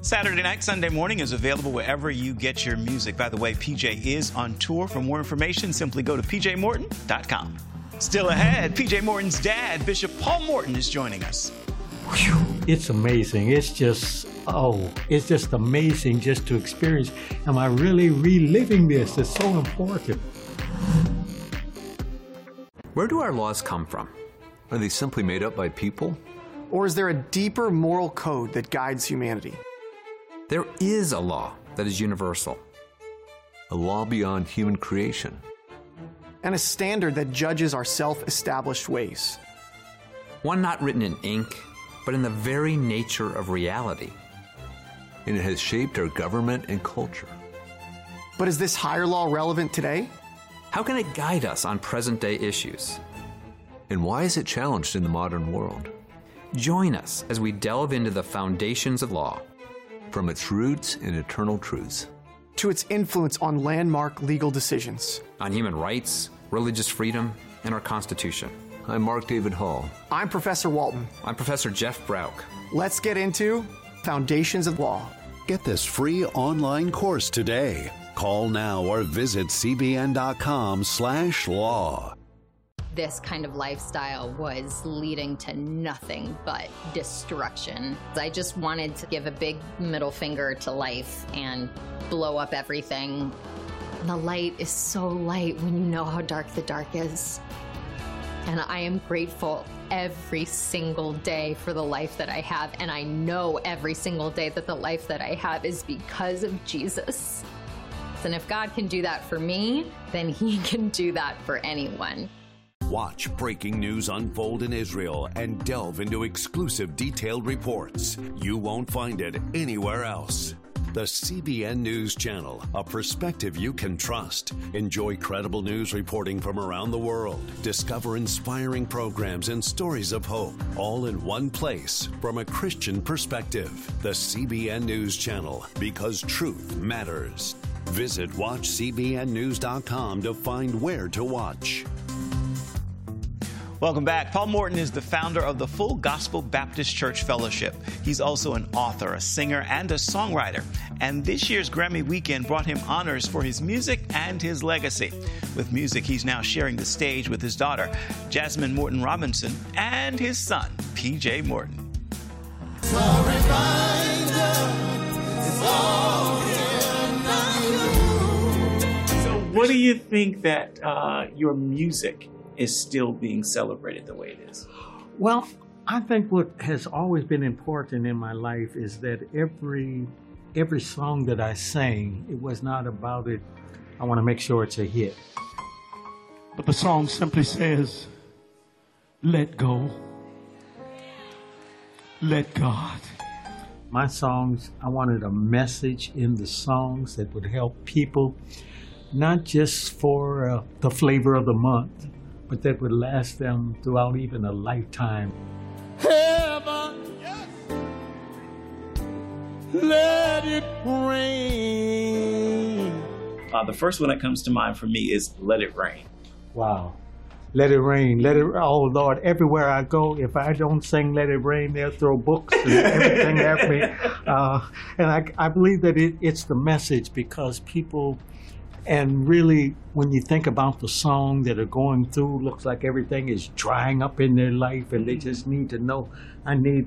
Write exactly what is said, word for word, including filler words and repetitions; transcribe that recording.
Saturday Night, Sunday Morning is available wherever you get your music. By the way, P J is on tour. For more information, simply go to p j morton dot com. Still ahead, P J Morton's dad, Bishop Paul Morton, is joining us. It's amazing. It's just, oh, it's just amazing just to experience. Am I really reliving this? It's so important. Where do our laws come from? Are they simply made up by people? Or is there a deeper moral code that guides humanity? There is a law that is universal. A law beyond human creation. And a standard that judges our self-established ways. One not written in ink, but in the very nature of reality. And it has shaped our government and culture. But is this higher law relevant today? How can it guide us on present-day issues? And why is it challenged in the modern world? Join us as we delve into the foundations of law. From its roots and eternal truths. To its influence on landmark legal decisions. On human rights, religious freedom, and our Constitution. I'm Mark David Hall. I'm Professor Walton. I'm Professor Jeff Brauk. Let's get into Foundations of Law. Get this free online course today. Call now or visit cbn.com slash law. This kind of lifestyle was leading to nothing but destruction. I just wanted to give a big middle finger to life and blow up everything. The light is so light when you know how dark the dark is. And I am grateful every single day for the life that I have. And I know every single day that the life that I have is because of Jesus. And if God can do that for me, then he can do that for anyone. Watch breaking news unfold in Israel and delve into exclusive detailed reports. You won't find it anywhere else. The C B N News Channel, a perspective you can trust. Enjoy credible news reporting from around the world. Discover inspiring programs and stories of hope, all in one place from a Christian perspective. The C B N News Channel, because truth matters. Visit watch c b n news dot com to find where to watch. Welcome back. Paul Morton is the founder of the Full Gospel Baptist Church Fellowship. He's also an author, a singer, and a songwriter. And this year's Grammy weekend brought him honors for his music and his legacy. With music, he's now sharing the stage with his daughter, Jasmine Morton Robinson, and his son, P J Morton. So what do you think that uh, your music is still being celebrated the way it is? Well, I think what has always been important in my life is that every every song that I sang, it was not about it. I want to make sure it's a hit. But the song simply says, let go. Let God. My songs, I wanted a message in the songs that would help people, not just for uh, the flavor of the month, but that would last them throughout even a lifetime. Heaven, yes. Let it rain. Uh, the first one that comes to mind for me is Let It Rain. Wow. Let it rain. Let it, oh Lord, everywhere I go, if I don't sing Let It Rain, they'll throw books and everything at me. Uh, and I, I believe that it, it's the message, because people, and really, when you think about the song that are going through, looks like everything is drying up in their life and they just need to know, I need